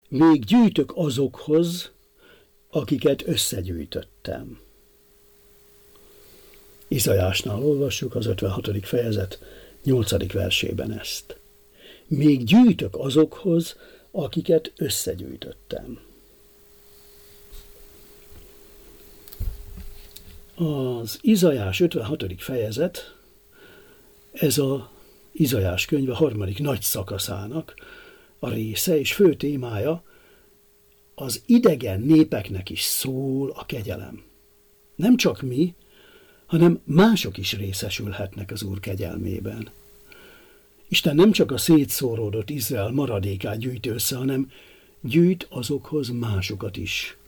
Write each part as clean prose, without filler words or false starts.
Még gyűjtök azokhoz, akiket összegyűjtöttem. Izaiásnál olvassuk az 56. fejezet 8. versében ezt. Még gyűjtök azokhoz, akiket összegyűjtöttem. Az Izaiás 56. fejezet, ez az Izaiás könyve 3. nagy szakaszának a része, és fő témája az idegen népeknek is szól a kegyelem. Nem csak mi, hanem mások is részesülhetnek az Úr kegyelmében. Isten nem csak a szétszóródott Izrael maradékát gyűjti össze, hanem gyűjt azokhoz másokat is.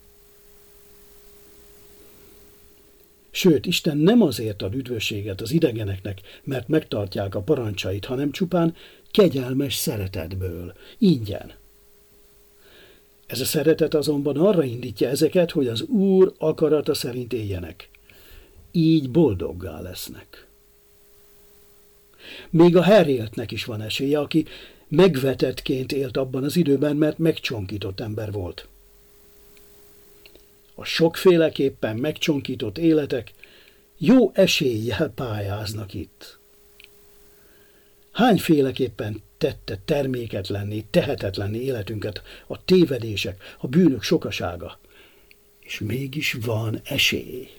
Sőt, Isten nem azért ad üdvösséget az idegeneknek, mert megtartják a parancsait, hanem csupán kegyelmes szeretetből, ingyen. Ez a szeretet azonban arra indítja ezeket, hogy az Úr akarata szerint éljenek. Így boldoggá lesznek. Még a heréltnek is van esélye, aki megvetettként élt abban az időben, mert megcsonkított ember volt. A sokféleképpen megcsonkított életek jó eséllyel pályáznak itt. Hányféleképpen tette terméketlenné, tehetetlenné életünket a tévedések, a bűnök sokasága. És mégis van esély.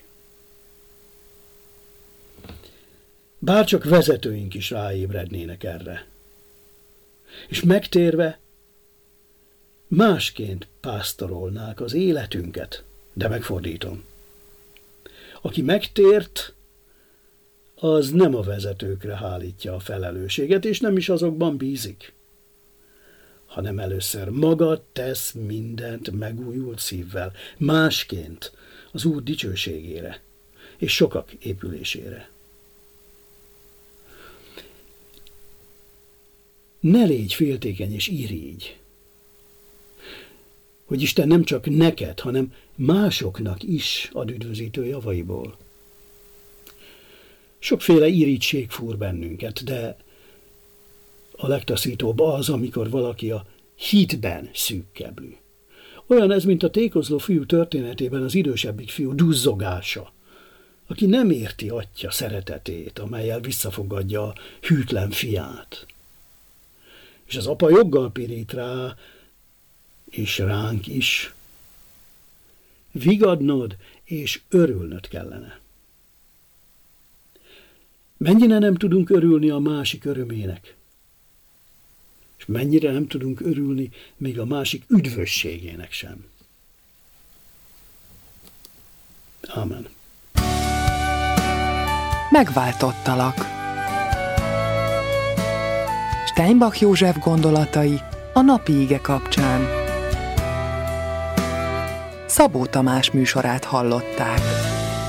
Bárcsak vezetőink is ráébrednének erre. És megtérve másként pásztorolnák az életünket, de megfordítom. Aki megtért, az nem a vezetőkre hálítja a felelősséget, és nem is azokban bízik, hanem először maga tesz mindent megújult szívvel, másként az Úr dicsőségére és sokak épülésére. Ne légy féltékeny és irigy, hogy Isten nem csak neked, hanem másoknak is ad üdvözítő javaiból. Sokféle irigység fúr bennünket, de a legtaszítóbb az, amikor valaki a hitben szűkkeblű. Olyan ez, mint a tékozló fiú történetében az idősebbik fiú duzzogása, aki nem érti atya szeretetét, amellyel visszafogadja a hűtlen fiát. És az apa joggal pirít rá, és ránk is. Vigadnod és örülnöd kellene. Mennyire nem tudunk örülni a másik örömének, és mennyire nem tudunk örülni még a másik üdvösségének sem. Ámen. Megváltottalak. Steinbach József gondolatai a napi ige kapcsán. Szabó Tamás műsorát hallották.